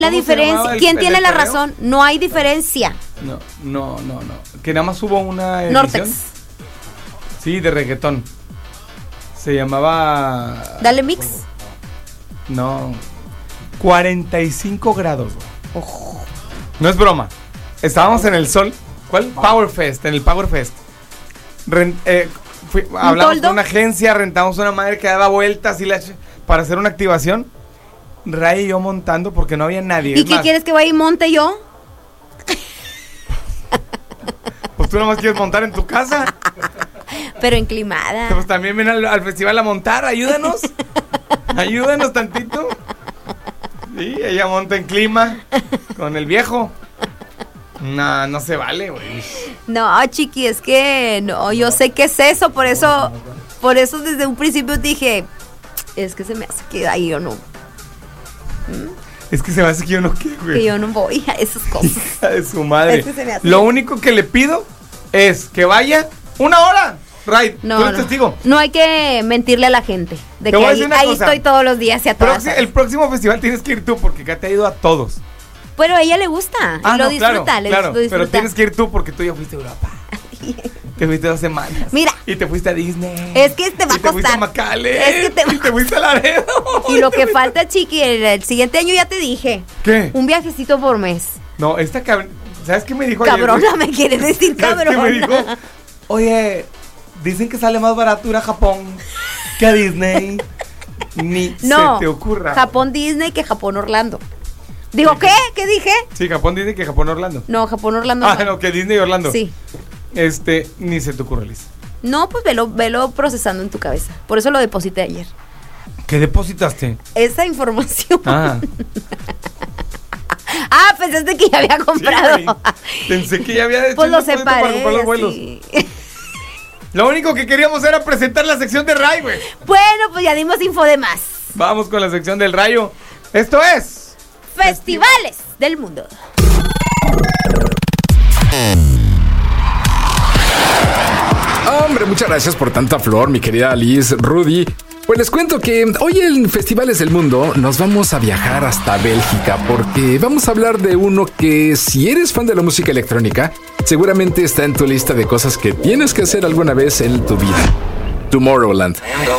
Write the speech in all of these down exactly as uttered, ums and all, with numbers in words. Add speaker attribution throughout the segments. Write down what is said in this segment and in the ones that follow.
Speaker 1: La diferencia,
Speaker 2: el,
Speaker 1: ¿quién
Speaker 2: el
Speaker 1: tiene la
Speaker 2: perreo?
Speaker 1: razón? No hay diferencia.
Speaker 2: No, no, no, no. Que nada más hubo una edición.
Speaker 1: Nortex.
Speaker 2: Sí, de reggaetón. Se llamaba...
Speaker 1: Dale mix.
Speaker 2: No. cuarenta y cinco grados.
Speaker 1: Oh.
Speaker 2: No es broma. Estábamos en el sol. ¿Cuál? Power Fest, en el Power Fest. Ren- eh, fui- hablamos
Speaker 1: toldo?
Speaker 2: con una agencia, rentamos una madre que daba vueltas y la, para hacer una activación. Ray y yo montando porque no había nadie.
Speaker 1: ¿Y
Speaker 2: Es
Speaker 1: qué
Speaker 2: más,
Speaker 1: quieres que vaya y monte yo?
Speaker 2: Pues tú nomás quieres montar en tu casa.
Speaker 1: Pero enclimada.
Speaker 2: Pues también ven al, al festival a montar, ayúdanos. Ayúdanos tantito. Sí, ella monta en clima con el viejo. No, no se vale, güey.
Speaker 1: No, chiqui, es que no, yo sé qué es eso, por eso, por eso desde un principio dije, es que se me hace que ahí yo no,
Speaker 2: Es que se me hace que yo no quiero, güey.
Speaker 1: que yo no voy a esas cosas.
Speaker 2: Hija de su madre.
Speaker 1: Es que se me hace-
Speaker 2: Lo único que le pido es que vaya una hora. Ray,
Speaker 1: No,
Speaker 2: tú eres
Speaker 1: no.
Speaker 2: testigo.
Speaker 1: No hay que mentirle a la gente de
Speaker 2: Te
Speaker 1: que
Speaker 2: voy a
Speaker 1: ahí,
Speaker 2: decir una
Speaker 1: ahí
Speaker 2: cosa.
Speaker 1: estoy todos los días y a todas
Speaker 2: Proxi-
Speaker 1: horas.
Speaker 2: el próximo festival tienes que ir tú porque acá te ha ido a todos.
Speaker 1: Pero a ella le gusta,
Speaker 2: Ah,
Speaker 1: y lo
Speaker 2: no,
Speaker 1: disfruta,
Speaker 2: claro,
Speaker 1: le
Speaker 2: claro,
Speaker 1: lo disfruta.
Speaker 2: pero tienes que ir tú porque tú ya fuiste a Europa. Te fuiste dos semanas.
Speaker 1: Mira.
Speaker 2: Y te fuiste a Disney.
Speaker 1: Es que te va
Speaker 2: y
Speaker 1: a
Speaker 2: te fuiste a
Speaker 1: costar.
Speaker 2: McAllen.
Speaker 1: Es que te va-
Speaker 2: Y te fuiste a Laredo.
Speaker 1: Y lo que falta, chiqui, el, el siguiente año ya te dije.
Speaker 2: ¿Qué?
Speaker 1: Un viajecito por mes.
Speaker 2: No, esta cabrón. ¿Sabes qué me dijo ayer,
Speaker 1: Cabrona,
Speaker 2: güey?
Speaker 1: me quieres decir
Speaker 2: ¿Sabes qué
Speaker 1: cabrona.
Speaker 2: me dijo? Oye, dicen que sale más barato ir a Japón que a Disney. Ni
Speaker 1: No,
Speaker 2: se te ocurra.
Speaker 1: Japón Disney que Japón Orlando. Digo, ¿qué? ¿Qué dije?
Speaker 2: Sí, Japón Disney que Japón Orlando.
Speaker 1: No, Japón Orlando.
Speaker 2: Ah,
Speaker 1: no.
Speaker 2: no, que Disney Orlando.
Speaker 1: Sí.
Speaker 2: Este, ni se te ocurre, Liz.
Speaker 1: No, pues velo, velo procesando en tu cabeza. Por eso lo deposité ayer.
Speaker 2: ¿Qué depositaste?
Speaker 1: Esa información.
Speaker 2: Ah.
Speaker 1: Ah, pensaste que ya había comprado.
Speaker 2: Sí, güey. Pensé que ya había hecho
Speaker 1: Pues
Speaker 2: un
Speaker 1: lo
Speaker 2: depósito para
Speaker 1: separé.
Speaker 2: comprar los vuelos.
Speaker 1: así.
Speaker 2: Lo único que queríamos era presentar la sección de Ray, güey.
Speaker 1: Bueno, pues ya dimos info de más.
Speaker 2: Vamos con la sección del Rayo. Esto es...
Speaker 1: Festivales del mundo.
Speaker 3: Hombre, muchas gracias por tanta flor, mi querida Liz, Rudy. Pues les cuento que hoy en Festivales del Mundo nos vamos a viajar hasta Bélgica porque vamos a hablar de uno que, si eres fan de la música electrónica, seguramente está en tu lista de cosas que tienes que hacer alguna vez en tu vida. Tomorrowland.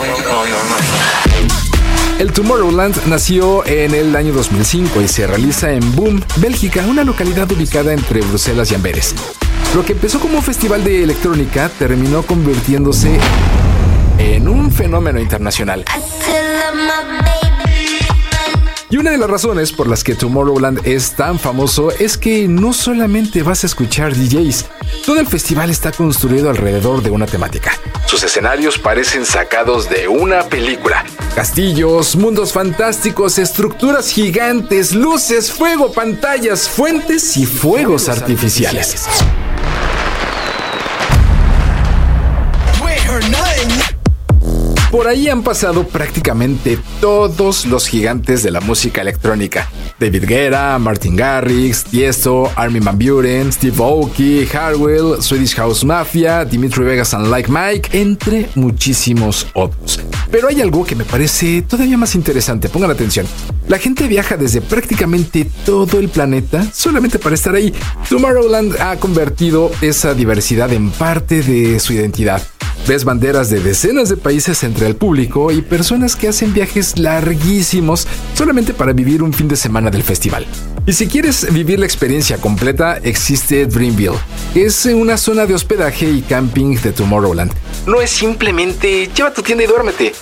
Speaker 3: El Tomorrowland nació en el año dos mil cinco y se realiza en Boom, Bélgica, una localidad ubicada entre Bruselas y Amberes. Lo que empezó como un festival de electrónica terminó convirtiéndose en un fenómeno internacional. Y una de las razones por las que Tomorrowland es tan famoso es que no solamente vas a escuchar D Js, todo el festival está construido alrededor de una temática. Sus escenarios parecen sacados de una película. Castillos, mundos fantásticos, estructuras gigantes, luces, fuego, pantallas, fuentes y fuegos artificiales. Por ahí han pasado prácticamente todos los gigantes de la música electrónica. David Guetta, Martin Garrix, Tiesto, Armin van Buuren, Steve Aoki, Hardwell, Swedish House Mafia, Dimitri Vegas and Like Mike, entre muchísimos otros. Pero hay algo que me parece todavía más interesante, pongan atención. La gente viaja desde prácticamente todo el planeta solamente para estar ahí. Tomorrowland ha convertido esa diversidad en parte de su identidad. Ves banderas de decenas de países entre el público y personas que hacen viajes larguísimos solamente para vivir un fin de semana del festival. Y si quieres vivir la experiencia completa, existe Dreamville, que es una zona de hospedaje y camping de Tomorrowland. No es simplemente lleva tu tienda y duérmete.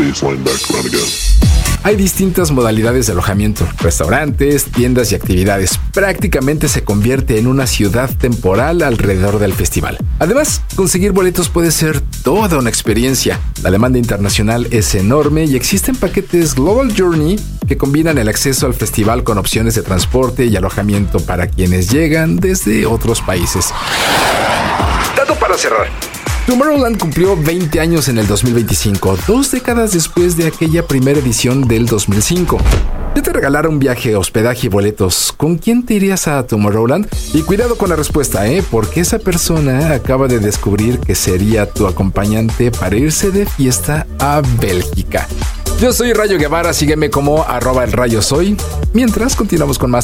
Speaker 3: Hay distintas modalidades de alojamiento, restaurantes, tiendas y actividades. Prácticamente se convierte en una ciudad temporal alrededor del festival. Además, conseguir boletos puede ser toda una experiencia. La demanda internacional es enorme y existen paquetes Global Journey que combinan el acceso al festival con opciones de transporte y alojamiento para quienes llegan desde otros países. Dato para cerrar. Tomorrowland cumplió veinte años en el dos mil veinticinco, dos décadas después de aquella primera edición del dos mil cinco. Yo te regalara un viaje, hospedaje y boletos. ¿Con quién te irías a Tomorrowland? Y cuidado con la respuesta, ¿eh? Porque esa persona acaba de descubrir que sería tu acompañante para irse de fiesta a Bélgica. Yo soy Rayo Guevara, sígueme como arroba el rayo soy. Mientras continuamos con más